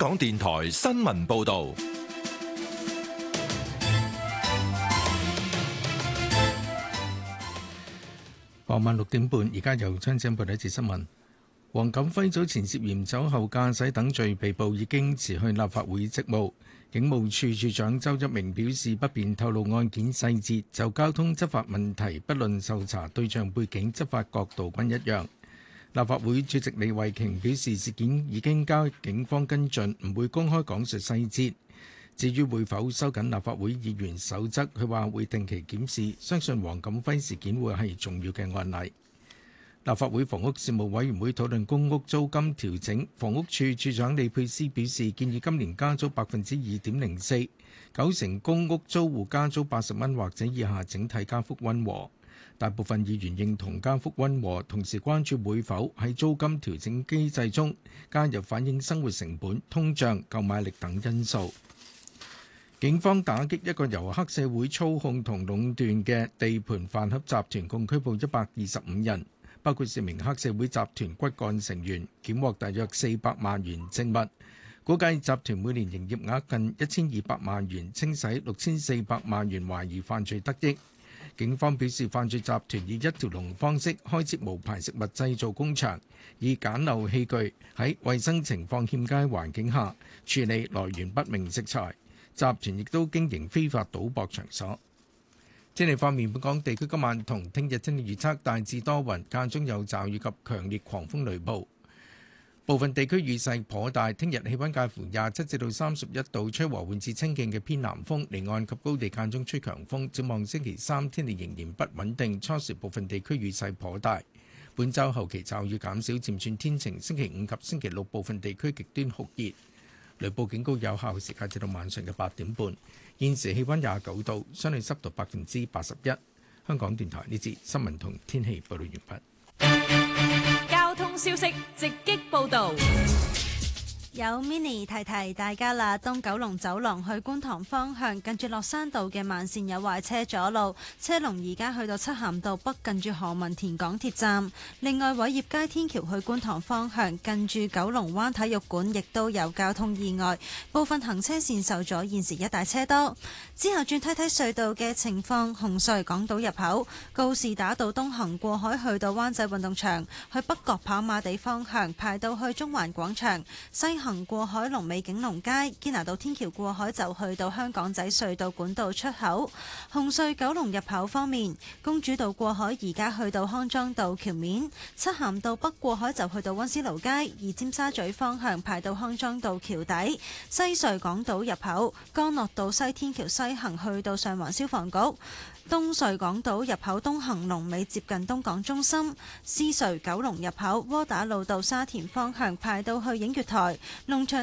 港電台新聞報道。 傍晚6點半，而家由張正報第一節新聞。黃錦輝早前涉嫌酒後駕駛等罪被捕，已經辭去立法會職務。警務處處長周一鳴表示不便透露案件細節，就交通執法問題，不論受查對象背景、執法角度均一樣。立法會主席李慧瓊表示事件已經交警方跟進，唔會公開講述細節。至於會否收緊立法會議員守則，佢話會定期檢視，相信黃錦輝事件會係重要嘅案例。立法會房屋事務委員會討論公屋租金調整，房屋處處長李佩斯表示建議今年加租2.04%， 90%公屋租戶加租80蚊或者以下，整體加幅溫和。大部分議員認同加幅溫和，同時關注會否喺租金調整機制中加入反映生活成本、通脹、購買力等因素。警方打擊一個由黑社會操控同壟斷嘅地盤飯盒集團，共拘捕125人，包括4名黑社會集團骨幹成員，檢獲大約400萬元證物，估計集團每年營業額近1200萬元，清洗6400萬元懷疑犯罪得益。警方表示，犯罪集團以一條龍方式開設無牌食物製造工場，以簡陋器具喺衛生情況欠佳環境下處理來源不明食材。集團亦都經營非法賭博場所。天氣方面，本港地區今晚同聽日天氣預測大致多雲，間中有驟雨及強烈狂風雷暴，部分地區雨勢頗大。聽日氣溫介乎27至到31度，吹和緩至清勁嘅偏南風，離岸及高地間中吹強風。展望星期三天氣仍然不穩定，初時部分地區雨勢頗大。本週後期驟雨減少，漸轉天晴。星期五及星期六部分地區極端酷熱。雷暴警告有效時間至到晚上嘅8點半。現時氣溫29度，相對濕度81%。香港電台呢節新聞同天氣報道完畢。 交通消息直擊報導。 有 Mini 提提大家啦，東九龍走廊去觀塘方向近住落山道嘅慢線有壞車阻路，車龍而家去到漆咸道北近住何文田港鐵站。另外，偉業街天橋去觀塘方向近住九龍灣體育館亦都有交通意外，部分行車線受阻，現時一大車多。之後轉睇睇隧道嘅情況，紅隧港島入口告士打道東行過海去到灣仔運動場，去北角跑馬地方向排到去中環廣場，西行過海龍尾景隆街，堅拿道天橋過海就去到香港仔隧道管道出口。紅隧九龍入口方面，公主道過海而家去到康莊道橋面，漆咸道北過海就去到溫思勞街，而尖沙咀方向排到康莊道橋底。西隧港島入口干諾道西天橋西行去到上環消防局。東隧港島入口東行龍尾接近東港中心，獅隧九龍入口窩打老道沙田方向排到去映月台，龍翔